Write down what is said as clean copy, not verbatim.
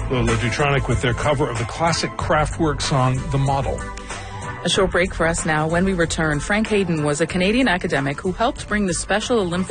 Lola Dutronic with their cover of the classic Kraftwerk song, The Model. A short break for us now. When we return, Frank Hayden was a Canadian academic who helped bring the Special Olympics